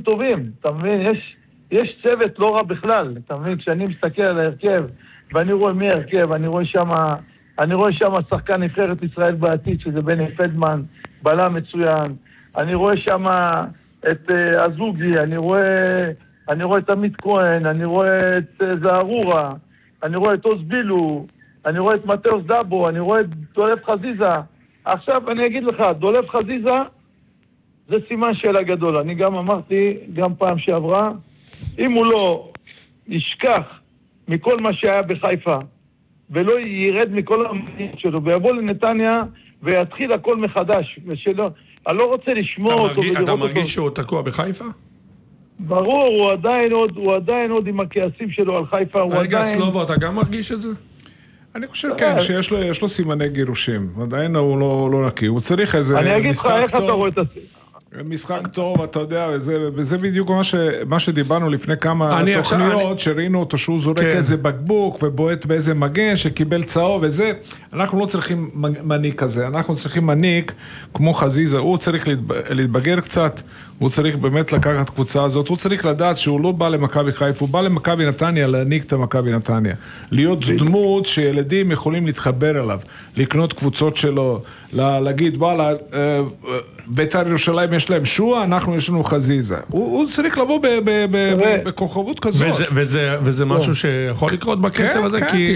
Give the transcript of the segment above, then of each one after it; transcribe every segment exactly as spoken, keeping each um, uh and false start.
טובים, אתה מבין? יש, יש צוות לא רע בכלל, אתה מבין? כשאני מסתכל על ההרכב, ואני רואה מי ההרכב, אני רואה שמה, אני רואה שמה שחקן נבחרת ישראל בעתיד, שזה בני פלדמן, בלם מצוין, אני רואה שמה את uh, הזוגי, אני רואה, אני רואה את עמית כהן, אני רואה את uh, זהרורה, אני רואה את עוז בילו, אני רואה את מתאוס דאבו, אני רואה את דולב חזיזה. עכשיו אני אגיד לך, דולב חזיזה זה סימן שאלה גדול. אני גם אמרתי, גם פעם שעברה, אם הוא לא ישכח מכל מה שהיה בחיפה, ולא ירד מכל המדינות שלו, ויבוא לנתניה ויתחיל הכל מחדש, ושלא, אני לא רוצה לשמוע אותו. מרגיש, אתה מרגיש שהוא תקוע בחיפה? ברור, הוא עדיין עוד, הוא עדיין עוד עם הכעסים שלו על חיפה, הוא רגע, עדיין... סלובו, אתה גם מרגיש את זה? אני חושב כן, שיש לו, יש לו סימני גירושים, עדיין הוא לא, לא נקי, הוא צריך איזה אני אגיד לך איך אתה רואה את הסימן. משחק טוב, אתה יודע, וזה, וזה בדיוק מה, ש, מה שדיברנו לפני כמה תוכניות, אני... שראינו אותו שהוא זורק כן. איזה בקבוק ובועט באיזה מגן שקיבל צהוב וזה, אנחנו לא צריכים מניק כזה, אנחנו צריכים מניק כמו חזיזה, הוא צריך להתבגר קצת, הוא צריך באמת לקחת קבוצה הזאת, הוא צריך לדעת שהוא לא בא למכבי חיפה, הוא בא למכבי נתניה להניק את המכבי נתניה, להיות דמות שילדים יכולים להתחבר אליו, לקנות קבוצות שלו, להגיד וואלה, בית"ר ירושלים יש להם שועה, אנחנו יש לנו חזיזה. הוא צריך לבוא בכוכבות כזאת. וזה משהו שיכול לקרות בקצב הזה, כי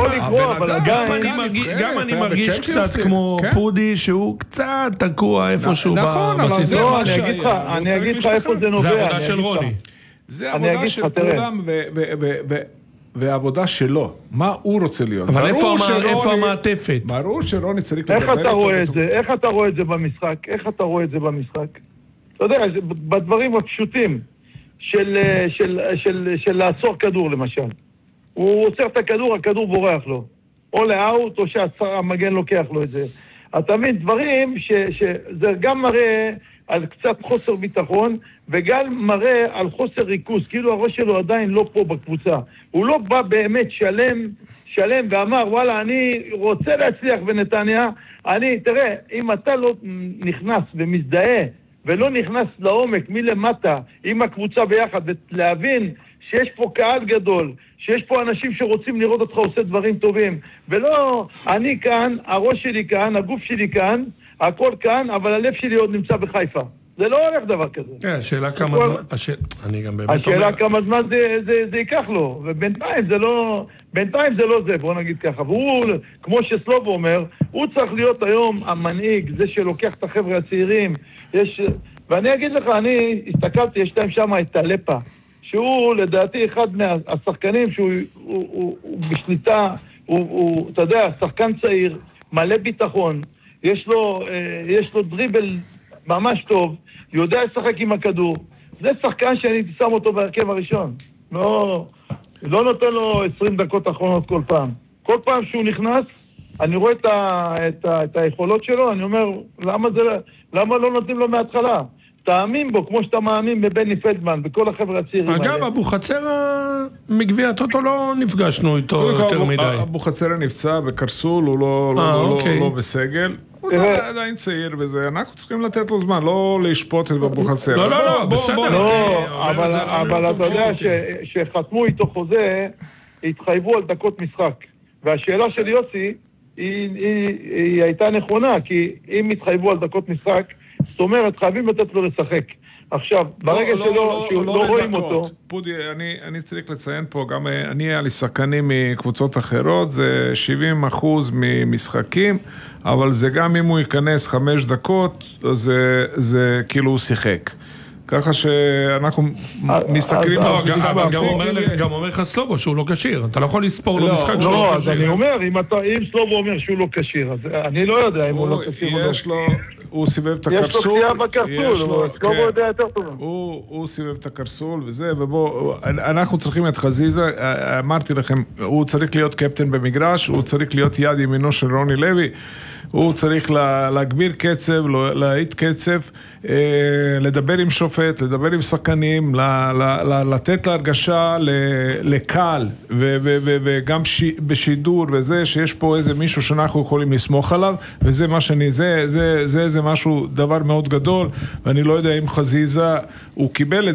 גם אני מרגיש קצת כמו פודי, שהוא קצת תקוע איפשהו בסיטואציה. אני אגיד לך איפה זה נובע. זה עבודה של רוני. זה עבודה של כולם והעבודה שלו. מה הוא רוצה להיות? אבל איפה המעטפת? ברור שרוני צריך לדבר. איך אתה רואה את זה? איך אתה רואה את זה במשחק? איך אתה רואה את זה במשחק? אתה יודע, בדברים הפשוטים של, של, של, של לעצור כדור למשל. הוא עוצר את הכדור, הכדור בורח לו. או לאוט, או שהמגן לוקח לו את זה. אתה מבין, דברים ש, שזה גם מראה על קצת חוסר ביטחון, וגם מראה על חוסר ריכוז, כאילו הראש שלו עדיין לא פה בקבוצה. הוא לא בא באמת שלם, שלם ואמר, וואלה, אני רוצה להצליח בנתניה, אני, תראה, אם אתה לא נכנס ומזדהה, ולא נכנס לעומק מלמטה עם הקבוצה ביחד, ולהבין שיש פה קהל גדול, שיש פה אנשים שרוצים לראות אותך עושה דברים טובים, ולא, אני כאן, הראש שלי כאן, הגוף שלי כאן, הכל כאן, אבל הלב שלי עוד נמצא בחיפה. זה לא הולך דבר כזה. כן, השאלה כמה זמן, אני גם באמת אומר... השאלה כמה זמן זה ייקח לו, ובינתיים זה לא, בינתיים זה לא זה, בוא נגיד ככה. והוא, כמו שסלובו אומר, הוא צריך להיות היום המנהיג, זה שלוקח את החבר'ה הצעירים, יש... ואני אגיד לך, אני הסתכלתי, יש להם שם את הלפה, שהוא לדעתי אחד מהשחקנים שהוא הוא, הוא, הוא בשליטה, הוא, הוא, אתה יודע, שחקן צעיר, מלא ביטחון, יש לו, יש לו דריבל ממש טוב, יודע לשחק עם הכדור. זה שחקן שאני שם אותו בהרכב הראשון. לא, לא נותן לו עשרים דקות אחרונות כל פעם. כל פעם שהוא נכנס, אני רואה את, ה, את, ה, את היכולות שלו, אני אומר, למה, זה, למה לא נותנים לו מההתחלה? תאמין בו, כמו שאתה מאמין בבני פלדמן, בכל החבר'ה הצעירים האלה. אגב, אבו חצר מגביע הטוטו לא נפגשנו איתו יותר מדי. אבו חצר נפצע בקרסול, הוא לא בסגל. הוא עדיין צעיר וזה, אנחנו צריכים לתת לו זמן, לא לשפוט את אבו חצר. לא, לא, לא, בסדר. אבל אתה יודע שחתמו איתו חוזה, התחייבו על דקות משחק. והשאלה של יוסי, היא הייתה נכונה, כי אם התחייבו על דקות משחק, זאת אומרת, חייבים לתת לו לשחק. עכשיו, ברגע שלא רואים אותו... פודי, אני צריך לציין פה, גם אני היה לי שחקנים מקבוצות אחרות, זה שבעים אחוז ממשחקים, אבל זה גם אם הוא ייכנס חמש דקות, זה כאילו הוא שיחק. ככה שאנחנו מסתכלים... גם אומר לך סלובו שהוא לא קשיר, אתה לא יכול לספור לו משחק שהוא לא קשיר. אז אני אומר, אם סלובו אומר שהוא לא קשיר, אז אני לא יודע אם הוא לא קשיר או לא. יש לו... הוא סיבב את הקרסול. יש לו קריאה בקרסול, סלובו יודע יותר טוב. הוא סיבב את הקרסול וזה, ובוא, אנחנו צריכים את חזיזה, אמרתי לכם, הוא צריך להיות קפטן במגרש, הוא צריך להיות יד ימינו של רוני לוי, הוא צריך להגביר קצב, להעיט קצב, לדבר עם שופט, לדבר עם שחקנים, לתת להרגשה לקהל, וגם בשידור וזה, שיש פה איזה מישהו שאנחנו יכולים לסמוך עליו, וזה מה שאני, זה, זה, זה, זה משהו, דבר מאוד גדול, ואני לא יודע אם חזיזה, הוא קיבל את